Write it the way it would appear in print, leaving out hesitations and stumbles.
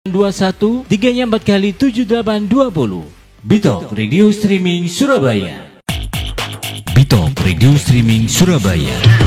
21 3-nya 4 kali 7820. Bitok Radio Streaming Surabaya. Bitok Radio Streaming Surabaya.